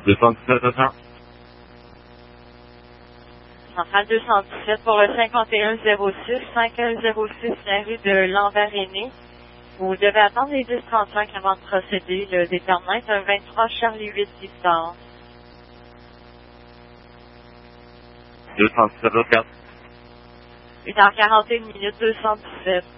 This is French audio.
217. Centrale 217 pour le 5106, 5106 la rue de Lambert-Aîné. Vous devez attendre les 10:35 avant de procéder. Le déterminant est un 23 Charlie 8 Victor. 217. 1h41 minutes 217.